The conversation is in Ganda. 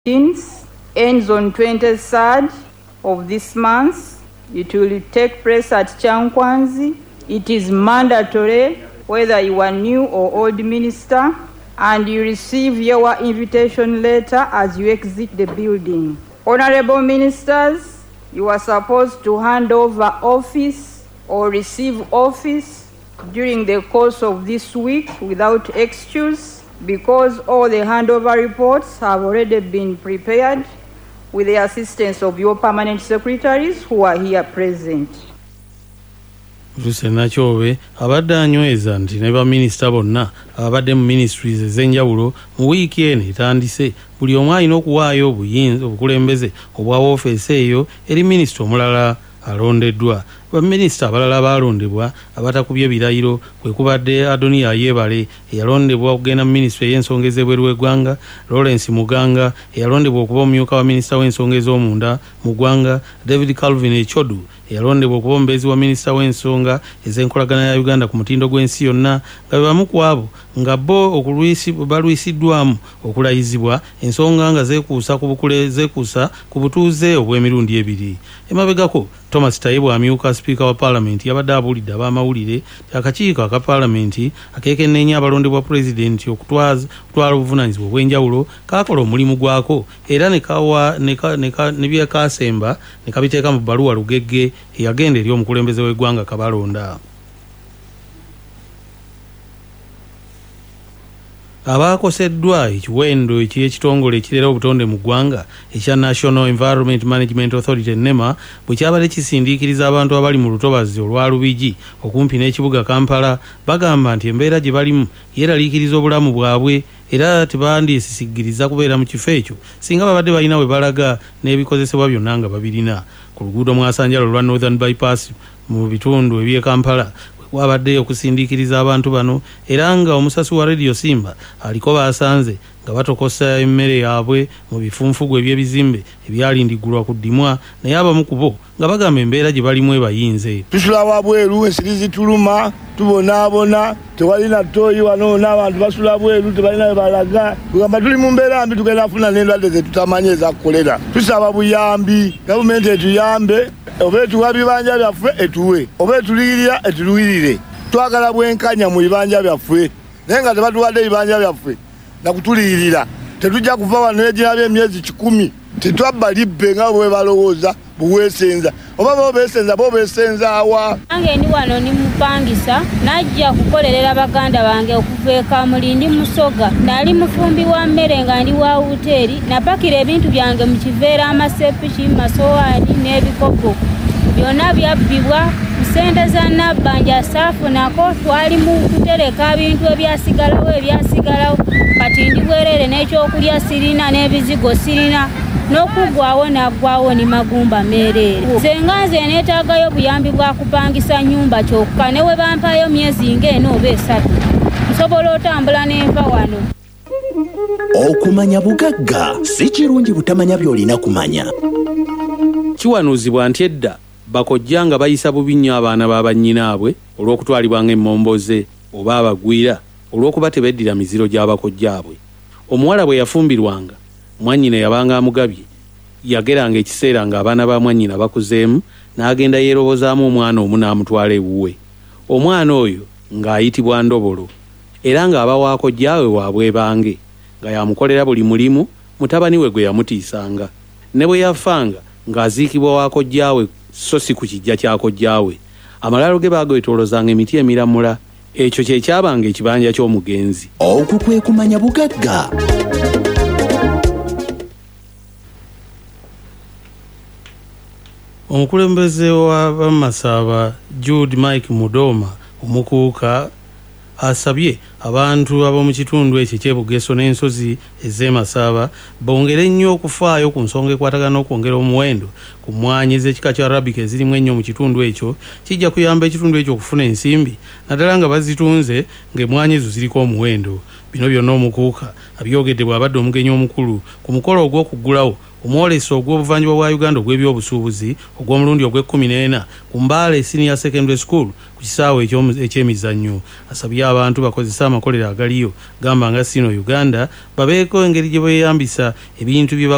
ends on 23rd of this month. It will take place at Chankwanzi. It is mandatory whether you are new or old minister, and you receive your invitation letter as you exit the building. Honorable ministers, you are supposed to hand over office or receive office during the course of this week without excuse, because all the handover reports have already been prepared with the assistance of your permanent secretaries who are here present. Rusenachowe abadde anyweza nti ne baminisita bonna abadde mu ministries ez'enjawulo mu wiiki eno etandise buli omu alina okuwaayo obukulembeze obwa woofiisi eyo eri minisita omulala alondeddwa. Baminisita abalala balondebwa abatakubye birayiro kwe kubadde Adoniya Yebale eyalondebwa okugenda mu minisitule y'ensonga ez'ebweru w'eggwanga, Lawrence Muganga eyalondebwa okuba omumyuka wa minisita w'ensonga ez'omunda mu ggwanga, David Calvin Echodu eyalondebwa okuba omubeezi wa minisita w'ensonga ez'enkolagana ya Uganda ku mutindo gw'ensi yonna, nga be bamu ku abo nga bo balwisiddwamu okulayizibwa ensonga nga zeekuusa ku butuuze obw'emirundi ebiri. Emabegako Thomas Tayebwa amyuka Speaker wa Parliament yabadde abuulidde ab'amawulire nti akakiiko aka Parliament akeekenneenya abalondebwa Pulezidenti okutwala obuvunaanyizibwa obw'enjawulo kaakola omulimu gwako era ne byekaasemba ne kabiteeka mu bbaluwa lugegge eyagenda eri omukulembeze w'eggwanga kabalonda. Abakoseddwa ekiwendo eky'ekitongole ekirera obutonde mu ggwanga ekya National Environment Management Authority NEMA bwe kyabadde kisindiikiriza abantu abali mu lutobazi olwa Lubigi okumpi n'ekibuga Kampala, bagamba nti embeera gye balimu yeeraliikiriza obulamu bwabwe era tebandyesisigiriza kubeera mu kifo ekyo singa babadde balina we balaga n'ebikozesebwa byonna nga babirina. Ku luguudo mwasanjala olwa Northern Bypass mu bitundu eby'e Kampala wabadde okusindiikiriza abantu bano era nga omusasi wa Radio Simba aliko basanze nga batokosa emmere yaabwe mu bifunfugu eby'ebizimbe ebyalindigulwa ku ddimwa, naye abamu ku bo nga bagamba embeera gye balimu ebayinze. Tusula wabweru, ensiri zituluma, tubonaabona, tewalina ttooyi wano n'abantu basula bweru tebalina we balaga. Tugamba tuli mu mbeera mbi, tugenda kufuna n'endwadde ze tutamanyi eza kolera. Tusaba buyambi, gavumenti etuyambe, oba etuwa bibanja byaffe etuwe, oba etuliyirira etuluwirire. Twagala bwenkanya mu bibanja byaffe, naye nga tebatuwadde ebibanja byaffe na kutuliyirira. Tetujja kuva wano egirabye emyezi 10 tetwabba libbe nga bwe balowooza buweesenza, oba bobeesenza awa. Nange ndi wano ni mupangisa najja kukolerera baganda bange okuva e Kamuli ndi Musoga. Nali mufumbi wa mmere nga ndi wa hoteri, napakira ebintu byange mu kiveera, amasepiki, masowaani n'ebikopo byonna byabbibwa. Sente za nabbanja saafu nako twali mu kutereka bintu ebyasigalawo kati ndi bwerere n'ekyokulya sirina n'ebizigo sirina n'okugwawo naggwawo ni magumba meerere. Senga nze neetaagayo buyambi bwa kupangisa nnyumba kyokka ne we bampayo myezi ng'eno oba 3 nsobola otambula n'enva wano. Okumanya bugagga si kirungi butamanya by'olina kumanya. Kiwanuuzibwa nti edda bakojja nga bayisa bubi nnyo abaana b'abannyinaabwe olw'okutwalibwa ng'emmomboze oba abagwira olw'okuba tebeddira miziro gy'abakojjaabwe. Omuwala bwe yafumbirwanga mwannyina yabanga amugabye, yageranga ekiseera ng'abaana ba mwannyina bakuzeemu n'agenda yeerobozaamu omwana omu n'amutwala ewuwe. Omwana oyo ng'ayitibwa Ndobolo era ng'aba waakojjaawe waabwe bange nga yamukolera buli mulimu mutabani we gwe yamutiisanga. Ne bwe yafanga ng'aziikibwa waakojjaawe so si ku kijja kya kojjaawe. Amalaalo ge baagwetoolozanga emiti emiramula. Ekyo kye kyabanga ekibanja ky'omugenzi. Okwo kwe kumanya bugagga. Omukulembeze wa Bamasaba Jude Mike Mudoma omukuuka asabye abantu ab'omu kitundu ekyo ky'Ebugeso n'ensozi ez'Emasaba bongere nnyo okufaayo ku nsonga ekwatagana n'okwongera omuwendo ku mmwanyi z'ekika kya Arabic ezirimu ennyo mu kitundu ekyo. Kijja kuyamba ekitundu ekyo okufuna ensimbi naddala nga bazitunze ng'emmwanyi ezo ziriko omuwendo. Bino byonna omukuuka abyogedde bw'abadde omugenyi omukulu ku mukolo ogw'okuggulawo omwoleso ogw'obuvanjuba bwa Uganda ogw'ebyobusuubuzi ogw'omulundi ogw'14 ku Mbale Senior Secondary School ku kisaawe eky'emizannyo. Asabye abantu bakozesa amakolero agaliyo gamba nga Sino Uganda babeeko engeri gye beeyambisa ebintu bye